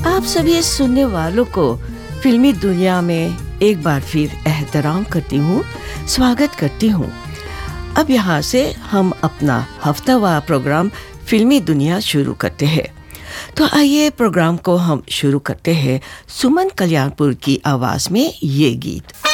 आप सभी सुनने वालों को फिल्मी दुनिया में एक बार फिर एहतराम करती हूँ, स्वागत करती हूँ। अब यहाँ से हम अपना हफ्तावार प्रोग्राम फिल्मी दुनिया शुरू करते हैं। तो आइए प्रोग्राम को हम शुरू करते हैं सुमन कल्याणपुर की आवाज़ में ये गीत।